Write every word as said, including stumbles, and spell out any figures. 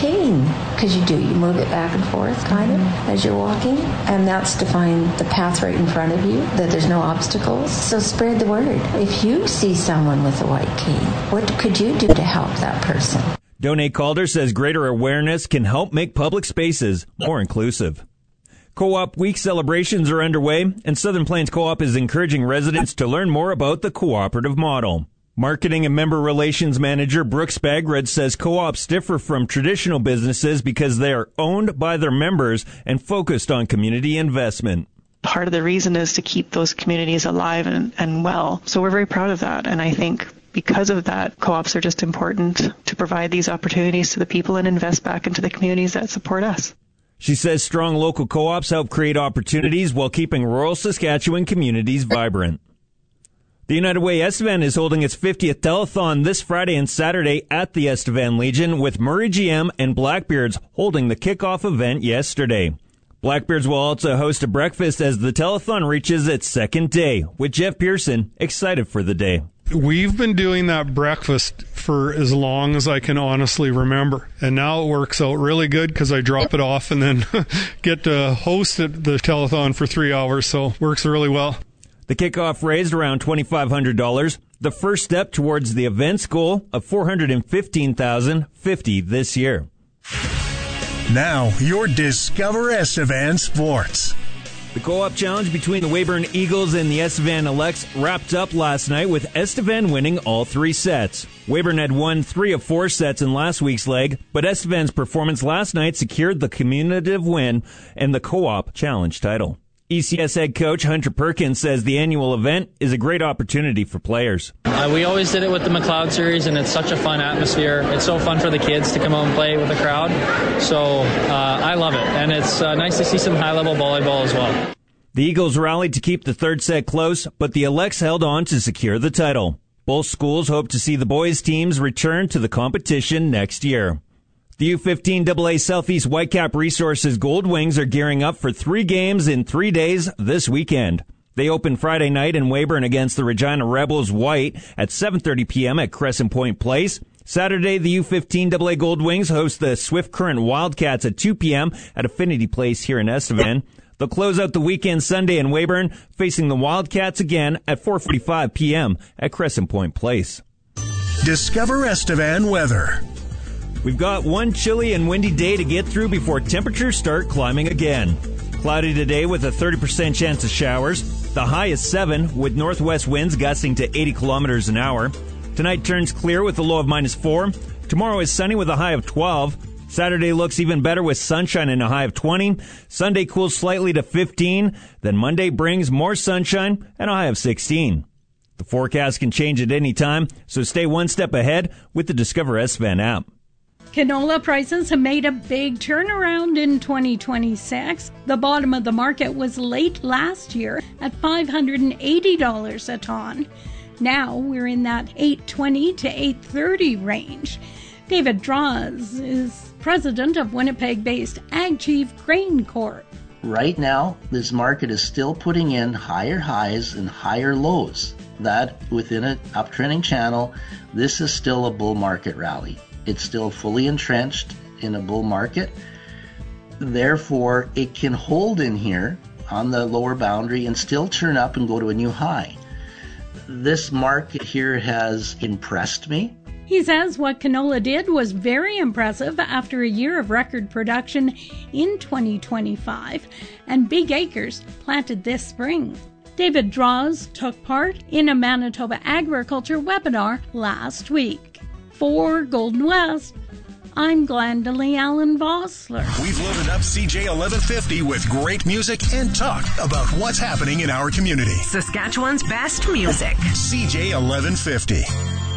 pain, because you do, you move it back and forth kind of as you're walking, and that's to find the path right in front of you, that there's no obstacles. So spread the word. If you see someone with a white cane, what could you do to help that person? Donate Calder says greater awareness can help make public spaces more inclusive. Co-op Week celebrations are underway, and Southern Plains Co-op is encouraging residents to learn more about the cooperative model. Marketing and Member Relations Manager Brooks Bagred says co-ops differ from traditional businesses because they are owned by their members and focused on community investment. Part of the reason is to keep those communities alive and, and well. So we're very proud of that, and I think because of that, co-ops are just important to provide these opportunities to the people and invest back into the communities that support us. She says strong local co-ops help create opportunities while keeping rural Saskatchewan communities vibrant. The United Way Estevan is holding its fiftieth telethon this Friday and Saturday at the Estevan Legion, with Murray G M and Blackbeards holding the kickoff event yesterday. Blackbeards will also host a breakfast as the telethon reaches its second day, with Jeff Pearson excited for the day. We've been doing that breakfast for as long as I can honestly remember. And now it works out really good because I drop it off and then get to host it, the telethon for three hours. So it works really well. The kickoff raised around twenty-five hundred dollars, the first step towards the event's goal of four hundred fifteen thousand fifty dollars this year. Now, your Discover Estevan Sports. The co-op challenge between the Weyburn Eagles and the Estevan Elects wrapped up last night with Estevan winning all three sets. Weyburn had won three of four sets in last week's leg, but Estevan's performance last night secured the cumulative win and the co-op challenge title. E C S head coach Hunter Perkins says the annual event is a great opportunity for players. Uh, we always did it with the McLeod series, and it's such a fun atmosphere. It's so fun for the kids to come out and play with the crowd. So uh, I love it, and it's uh, nice to see some high-level volleyball as well. The Eagles rallied to keep the third set close, but the Elects held on to secure the title. Both schools hope to see the boys' teams return to the competition next year. The U fifteen double A Southeast Whitecap Resources Gold Wings are gearing up for three games in three days this weekend. They open Friday night in Weyburn against the Regina Rebels White at seven thirty p.m. at Crescent Point Place. Saturday, the U fifteen double A Gold Wings host the Swift Current Wildcats at two p.m. at Affinity Place here in Estevan. They'll close out the weekend Sunday in Weyburn, facing the Wildcats again at four forty-five p.m. at Crescent Point Place. Discover Estevan weather. We've got one chilly and windy day to get through before temperatures start climbing again. Cloudy today with a thirty percent chance of showers. The high is seven, with northwest winds gusting to eighty kilometers an hour. Tonight turns clear with a low of minus four. Tomorrow is sunny with a high of twelve. Saturday looks even better with sunshine and a high of twenty. Sunday cools slightly to fifteen. Then Monday brings more sunshine and a high of sixteen. The forecast can change at any time, so stay one step ahead with the Discover Estevan app. Canola prices have made a big turnaround in twenty twenty-six. The bottom of the market was late last year at five hundred eighty dollars a ton. Now we're in that eight twenty to eight thirty range. David Draws is president of Winnipeg-based AgChief Grain Corp. Right now, this market is still putting in higher highs and higher lows. That, within an uptrending channel, this is still a bull market rally. It's still fully entrenched in a bull market. Therefore, it can hold in here on the lower boundary and still turn up and go to a new high. This market here has impressed me. He says what canola did was very impressive after a year of record production in twenty twenty-five and big acres planted this spring. David Draws took part in a Manitoba agriculture webinar last week. For Golden West, I'm Glendalee Allen Vossler. We've loaded up C J eleven fifty with great music and talk about what's happening in our community. Saskatchewan's best music. C J eleven fifty.